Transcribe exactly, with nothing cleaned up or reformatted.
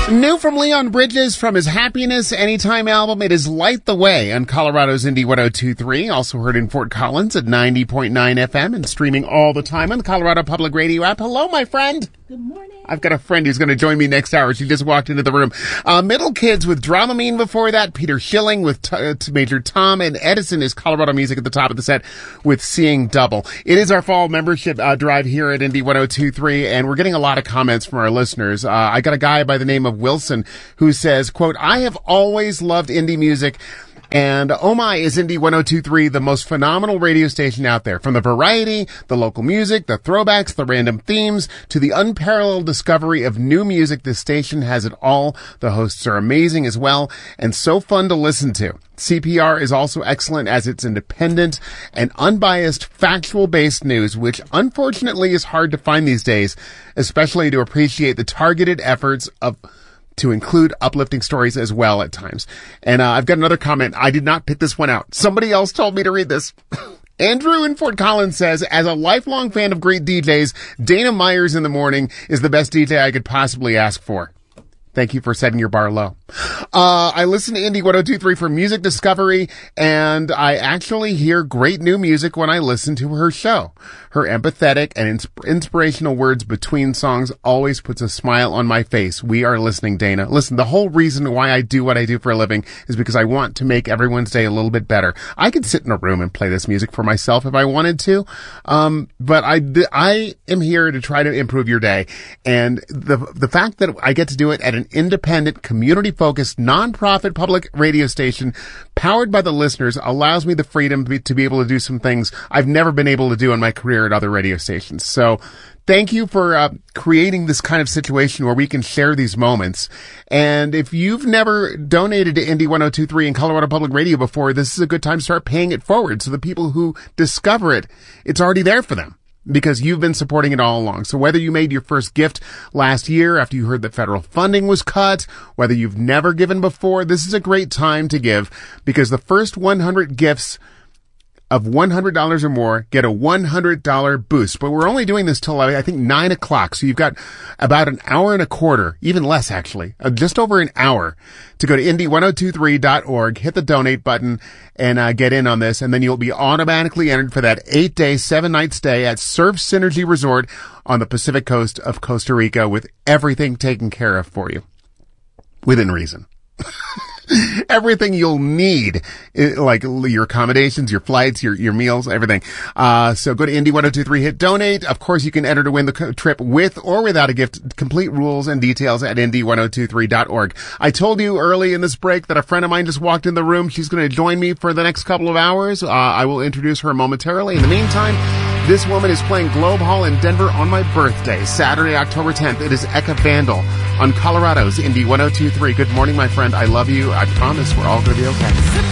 New from Leon Bridges from his Happiness Anytime album, it is Light the Way on Colorado's Indie one oh two point three. Also heard in Fort Collins at ninety point nine F M and streaming all the time on the Colorado Public Radio app. Hello, my friend. Good morning. I've got a friend who's going to join me next hour. She just walked into the room. Uh, Middle Kids with Dramamine before that. Peter Schilling with t- uh, Major Tom. And Edison is Colorado Music at the top of the set with Seeing Double. It is our fall membership uh, drive here at Indie one oh two point three, and we're getting a lot of comments from our listeners. Uh, I got a guy by the name of Wilson who says, quote, I have always loved indie music. And oh my, is Indie one oh two point three the most phenomenal radio station out there. From the variety, the local music, the throwbacks, the random themes, to the unparalleled discovery of new music, this station has it all. The hosts are amazing as well, and so fun to listen to. C P R is also excellent as it's independent and unbiased, factual-based news, which unfortunately is hard to find these days, especially to appreciate the targeted efforts of to include uplifting stories as well at times. And uh, I've got another comment. I did not pick this one out. Somebody else told me to read this. Andrew in Fort Collins says, as a lifelong fan of great D Js, Dana Myers in the morning is the best D J I could possibly ask for. Thank you for setting your bar low. Uh, I listen to Indie one oh two point three for music discovery, and I actually hear great new music when I listen to her show. Her empathetic and insp- inspirational words between songs always puts a smile on my face. We are listening, Dana. Listen, the whole reason why I do what I do for a living is because I want to make everyone's day a little bit better. I could sit in a room and play this music for myself if I wanted to, um, but I, I am here to try to improve your day. And the, the fact that I get to do it at an independent, community-focused, non-profit public radio station powered by the listeners allows me the freedom to be, to be able to do some things I've never been able to do in my career at other radio stations. So thank you for uh, creating this kind of situation where we can share these moments. And if you've never donated to Indie one oh two point three and Colorado Public Radio before, this is a good time to start paying it forward. So the people who discover it, it's already there for them, because you've been supporting it all along. So whether you made your first gift last year after you heard that federal funding was cut, whether you've never given before, this is a great time to give, because the first one hundred gifts of one hundred dollars or more get a one hundred dollars boost. But we're only doing this till, I think, nine o'clock. So you've got about an hour and a quarter, even less actually, uh, just over an hour to go to indie one oh two three dot org, hit the donate button, and uh, get in on this. And then you'll be automatically entered for that eight-day, seven-night stay at Surf Synergy Resort on the Pacific coast of Costa Rica with everything taken care of for you. Within reason. Everything you'll need, like your accommodations, your flights, your, your meals, everything. Uh, so go to Indie one oh two three, hit donate. Of course, you can enter to win the trip with or without a gift. Complete rules and details at indie one oh two three dot org. I told you early in this break that a friend of mine just walked in the room. She's going to join me for the next couple of hours. Uh, I will introduce her momentarily. In the meantime, this woman is playing Globe Hall in Denver on my birthday, Saturday, October tenth. It is Eka Vandal on Colorado's Indie one oh two point three. Good morning, my friend. I love you. I promise we're all going to be okay.